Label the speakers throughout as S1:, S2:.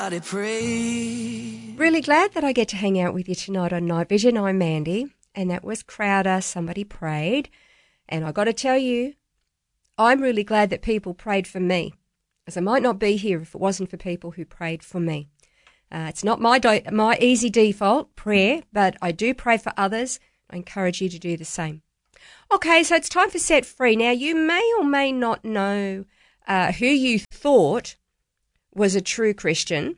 S1: Really glad that I get to hang out with you tonight on Night Vision. I'm Mandy, and that was Crowder, Somebody Prayed. And I got to tell you, I'm really glad that people prayed for me, as I might not be here if it wasn't for people who prayed for me. It's not my easy default, prayer, but I do pray for others. I encourage you to do the same. Okay, so it's time for Set Free. Now, you may or may not know who you thought was a true Christian,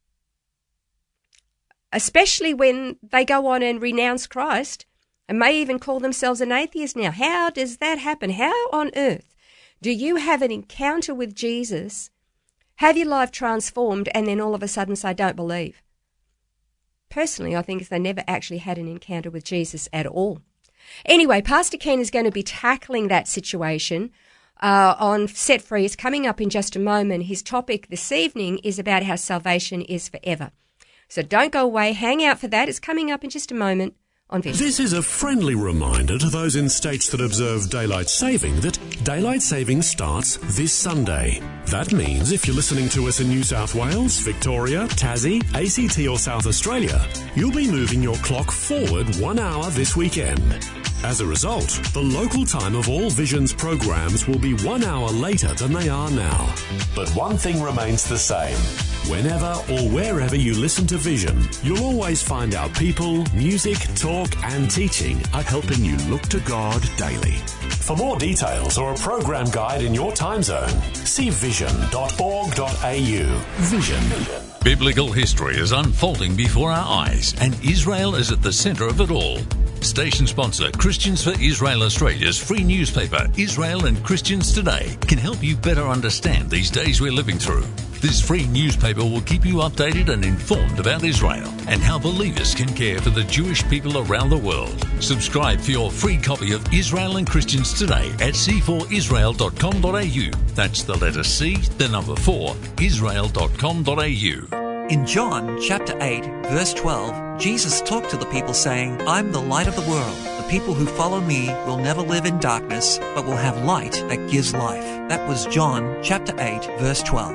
S1: especially when they go on and renounce Christ and may even call themselves an atheist now. How does that happen? How on earth do you have an encounter with Jesus, have your life transformed, and then all of a sudden say, don't believe? Personally, I think they never actually had an encounter with Jesus at all. Anyway, Pastor Ken is going to be tackling that situation on Set Free. It's coming up in just a moment. His topic this evening is about how salvation is forever. So don't go away. Hang out for that. It's coming up in just a moment on Vision.
S2: This is a friendly reminder to those in states that observe daylight saving that daylight saving starts this Sunday. That means if you're listening to us in New South Wales, Victoria, Tassie, ACT or South Australia, you'll be moving your clock forward 1 hour this weekend. As a result, the local time of all Vision's programs will be 1 hour later than they are now. But one thing remains the same. Whenever or wherever you listen to Vision, you'll always find our people, music, talk and teaching are helping you look to God daily. For more details or a program guide in your time zone, see vision.org.au. Vision.
S3: Biblical history is unfolding before our eyes, and Israel is at the centre of it all. Station sponsor Christians for Israel Australia's free newspaper, Israel and Christians Today, can help you better understand these days we're living through. This free newspaper will keep you updated and informed about Israel and how believers can care for the Jewish people around the world. Subscribe for your free copy of Israel and Christians Today at c4israel.com.au. That's the letter C, the number 4, israel.com.au.
S4: In John chapter 8, verse 12, Jesus talked to the people saying, I'm the light of the world. The people who follow me will never live in darkness, but will have light that gives life. That was John chapter 8, verse 12.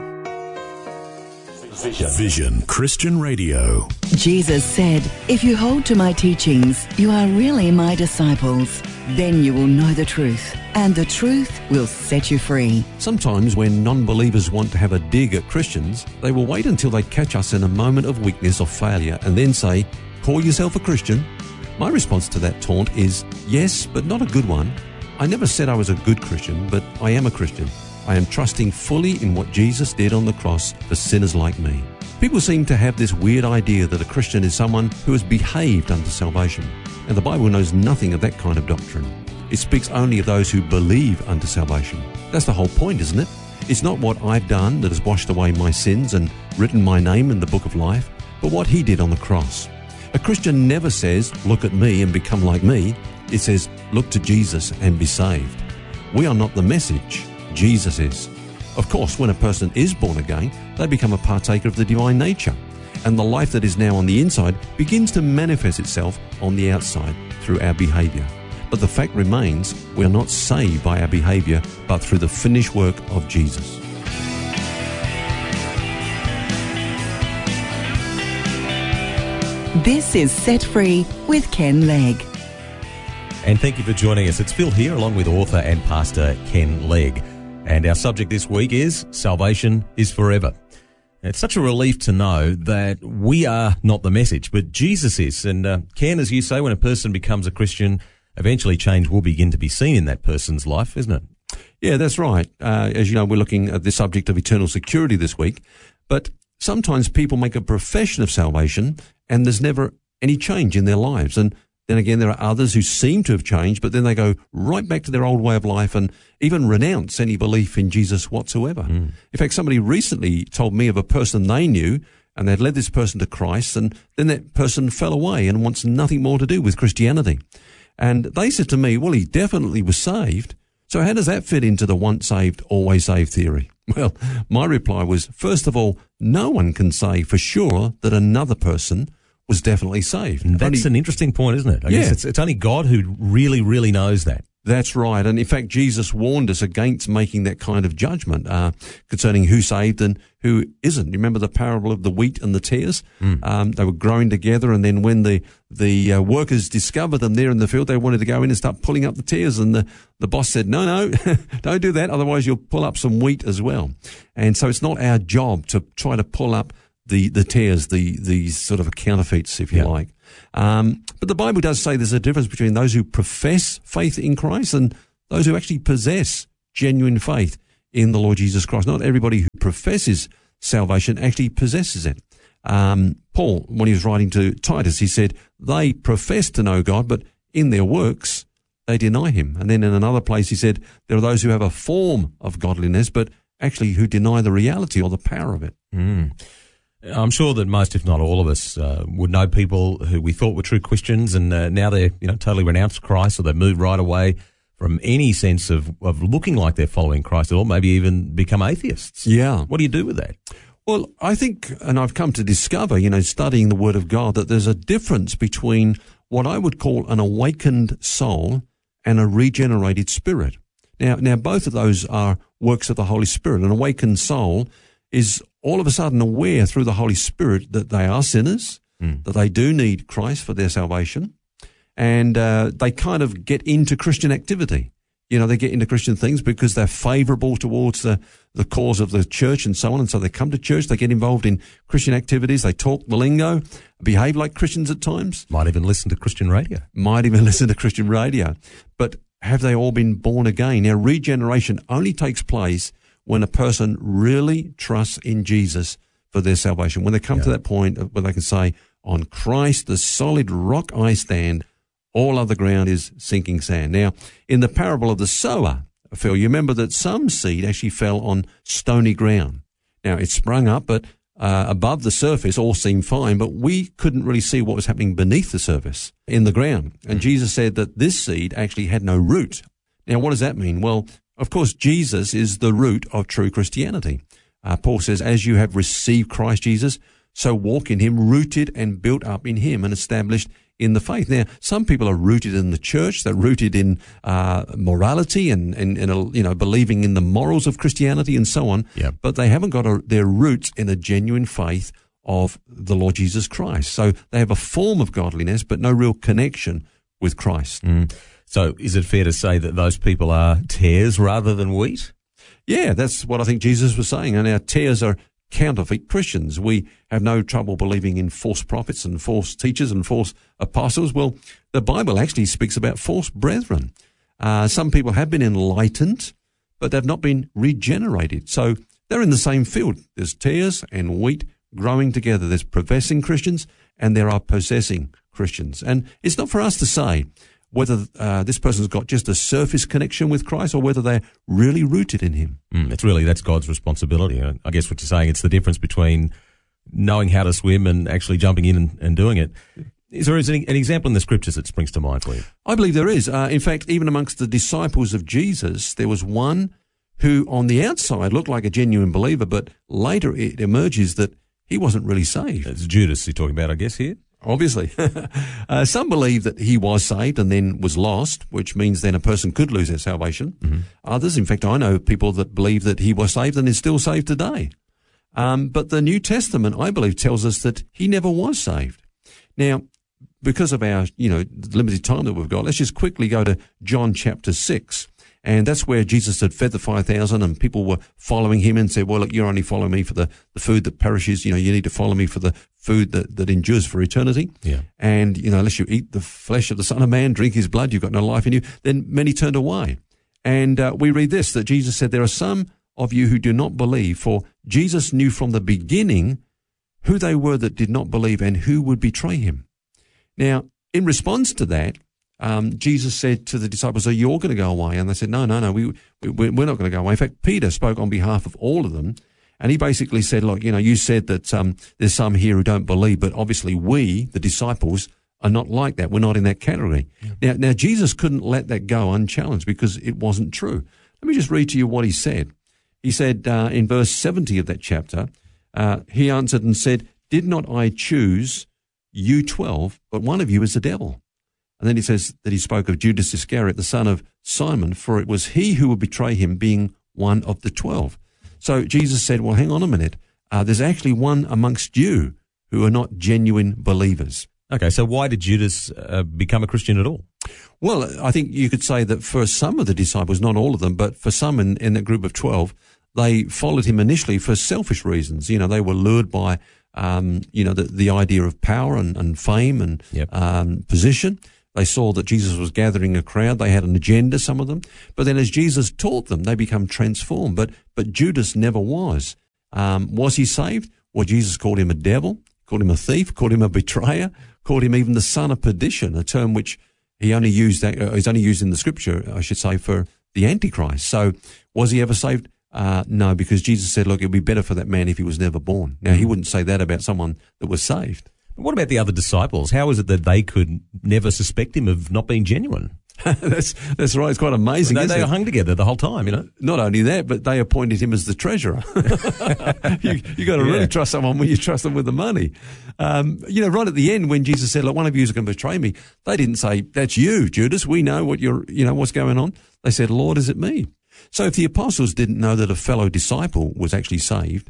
S2: Vision Christian Radio.
S5: Jesus said, if you hold to my teachings, you are really my disciples. Then you will know the truth, and the truth will set you free.
S6: Sometimes when non-believers want to have a dig at Christians, they will wait until they catch us in a moment of weakness or failure and then say, call yourself a Christian? My response to that taunt is, yes, but not a good one. I never said I was a good Christian, but I am a Christian. I am trusting fully in what Jesus did on the cross for sinners like me. People seem to have this weird idea that a Christian is someone who has behaved unto salvation, and the Bible knows nothing of that kind of doctrine. It speaks only of those who believe unto salvation. That's the whole point, isn't it? It's not what I've done that has washed away my sins and written my name in the book of life, but what he did on the cross. A Christian never says, look at me and become like me. It says, look to Jesus and be saved. We are not the message. Jesus is. Of course, when a person is born again, they become a partaker of the divine nature, and the life that is now on the inside begins to manifest itself on the outside through our behaviour. But the fact remains, we are not saved by our behaviour, but through the finished work of Jesus.
S5: This is Set Free with Ken Legg.
S7: And thank you for joining us. It's Phil here, along with author and pastor Ken Legg. And our subject this week is Salvation is Forever. It's such a relief to know that we are not the message, but Jesus is. And Ken, as you say, when a person becomes a Christian, eventually change will begin to be seen in that person's life, isn't it?
S6: Yeah, that's right. As you know, we're looking at the subject of eternal security this week. But sometimes people make a profession of salvation and there's never any change in their lives. And then again, there are others who seem to have changed, but then they go right back to their old way of life and even renounce any belief in Jesus whatsoever. In fact, somebody recently told me of a person they knew, and they'd led this person to Christ, and then that person fell away and wants nothing more to do with Christianity. And they said to me, well, he definitely was saved. So how does that fit into the once saved, always saved theory? Well, my reply was, first of all, no one can say for sure that another person was definitely saved.
S7: That's an interesting point, isn't it? I guess it's only God who really, really knows that.
S6: That's right. And in fact, Jesus warned us against making that kind of judgment concerning who's saved and who isn't. You remember the parable of the wheat and the tares? They were growing together, and then when the workers discovered them there in the field, they wanted to go in and start pulling up the tares, and the boss said, no, don't do that, otherwise you'll pull up some wheat as well. And so it's not our job to try to pull up the tares, the sort of counterfeits, if you like. But the Bible does say there's a difference between those who profess faith in Christ and those who actually possess genuine faith in the Lord Jesus Christ. Not everybody who professes salvation actually possesses it. Paul, when he was writing to Titus, he said, they profess to know God, but in their works, they deny him. And then in another place, he said, there are those who have a form of godliness, but actually who deny the reality or the power of it.
S7: I'm sure that most, if not all of us, would know people who we thought were true Christians, and now they're totally renounced Christ, or they've moved right away from any sense of looking like they're following Christ at all, maybe even become atheists.
S6: Yeah.
S7: What do you do with that?
S6: Well, I think, and I've come to discover, studying the Word of God, that there's a difference between what I would call an awakened soul and a regenerated spirit. Now, both of those are works of the Holy Spirit. An awakened soul is all of a sudden aware through the Holy Spirit that they are sinners, that they do need Christ for their salvation, and they kind of get into Christian activity. They get into Christian things because they're favourable towards the cause of the church and so on. And so they come to church, they get involved in Christian activities, they talk the lingo, behave like Christians at times.
S7: Might even listen to Christian radio.
S6: But have they all been born again? Now, regeneration only takes place when a person really trusts in Jesus for their salvation. When they come to that point where they can say, on Christ, the solid rock I stand, all other ground is sinking sand. Now, in the parable of the sower, Phil, you remember that some seed actually fell on stony ground. Now, it sprung up, but above the surface all seemed fine, but we couldn't really see what was happening beneath the surface in the ground. And Jesus said that this seed actually had no root. Now, what does that mean? Well, of course, Jesus is the root of true Christianity. Paul says, as you have received Christ Jesus, so walk in him, rooted and built up in him and established in the faith. Now, some people are rooted in the church. They're rooted in morality and believing in the morals of Christianity and so on.
S7: Yep.
S6: But they haven't got their roots in a genuine faith of the Lord Jesus Christ. So they have a form of godliness, but no real connection with Christ.
S7: So is it fair to say that those people are tares rather than wheat?
S6: Yeah, that's what I think Jesus was saying. And our tares are counterfeit Christians. We have no trouble believing in false prophets and false teachers and false apostles. Well, the Bible actually speaks about false brethren. Some people have been enlightened, but they've not been regenerated. So they're in the same field. There's tares and wheat growing together. There's professing Christians and there are possessing Christians. And it's not for us to say whether this person's got just a surface connection with Christ or whether they're really rooted in him.
S7: That's God's responsibility. I guess what you're saying, it's the difference between knowing how to swim and actually jumping in and doing it. Is there an example in the scriptures that springs to mind for you?
S6: I believe there is. In fact, even amongst the disciples of Jesus, there was one who on the outside looked like a genuine believer, but later it emerges that he wasn't really saved.
S7: It's Judas you're talking about, I guess, here.
S6: Obviously. Some believe that he was saved and then was lost, which means then a person could lose their salvation. Others, in fact, I know people that believe that he was saved and is still saved today. But the New Testament, I believe, tells us that he never was saved. Now, because of our, limited time that we've got, let's just quickly go to John chapter 6. And that's where Jesus had fed the 5,000 and people were following him and said, well, look, you're only following me for the food that perishes. You need to follow me for the food that endures for eternity.
S7: Yeah.
S6: And, unless you eat the flesh of the Son of Man, drink his blood, you've got no life in you. Then many turned away. And we read this, that Jesus said, there are some of you who do not believe, for Jesus knew from the beginning who they were that did not believe and who would betray him. Now, in response to that, Jesus said to the disciples, are you all going to go away? And they said, no, we're not going to go away. In fact, Peter spoke on behalf of all of them. And he basically said, look, you said that there's some here who don't believe, but obviously we, the disciples, are not like that. We're not in that category. Yeah. Now, Jesus couldn't let that go unchallenged because it wasn't true. Let me just read to you what he said. He said in verse 70 of that chapter, he answered and said, did not I choose you 12, but one of you is the devil? And then he says that he spoke of Judas Iscariot, the son of Simon, for it was he who would betray him, being one of the 12. So Jesus said, well, hang on a minute. There's actually one amongst you who are not genuine believers.
S7: Okay, so why did Judas become a Christian at all?
S6: Well, I think you could say that for some of the disciples, not all of them, but for some in that group of 12, they followed him initially for selfish reasons. You know, they were lured by, the idea of power and fame and position. They saw that Jesus was gathering a crowd. They had an agenda, some of them. But then as Jesus taught them, they become transformed. But Judas never was. Was he saved? Well, Jesus called him a devil, called him a thief, called him a betrayer, called him even the son of perdition, a term which he only used is only used in the scripture, I should say, for the Antichrist. So was he ever saved? No, because Jesus said, look, it would be better for that man if he was never born. Now, he wouldn't say that about someone that was saved.
S7: What about the other disciples? How is it that they could never suspect him of not being genuine?
S6: That's right. It's quite amazing.
S7: They hung together the whole time, you know.
S6: Not only that, but they appointed him as the treasurer. you got to really trust someone when you trust them with the money. Right at the end when Jesus said, "Look, one of you is going to betray me," they didn't say, "That's you, Judas. We know what's going on." They said, "Lord, is it me?" So if the apostles didn't know that a fellow disciple was actually saved,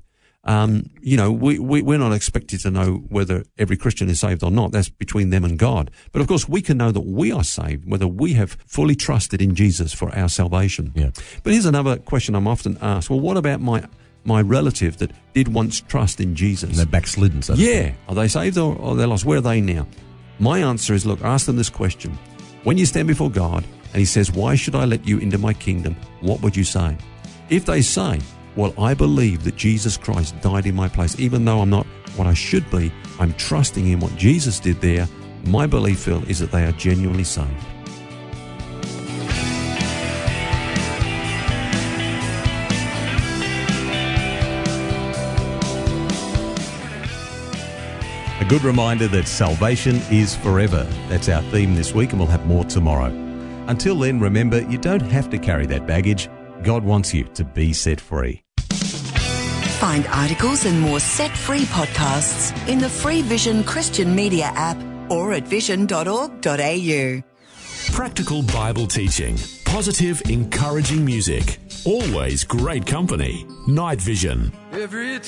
S6: we're not expected to know whether every Christian is saved or not. That's between them and God. But of course, we can know that we are saved, whether we have fully trusted in Jesus for our salvation. Yeah. But here's another question I'm often asked. Well, what about my relative that did once trust in Jesus?
S7: And they're backslidden. So
S6: Are they saved or are they lost? Where are they now? My answer is, look, ask them this question. When you stand before God and he says, why should I let you into my kingdom? What would you say? If they say, well, I believe that Jesus Christ died in my place. Even though I'm not what I should be, I'm trusting in what Jesus did there. My belief, Phil, is that they are genuinely saved.
S7: A good reminder that salvation is forever. That's our theme this week, and we'll have more tomorrow. Until then, remember, you don't have to carry that baggage. God wants you to be set free.
S5: Find articles and more set-free podcasts in the free Vision Christian Media app or at vision.org.au.
S2: Practical Bible teaching, positive, encouraging music, always great company. Night Vision.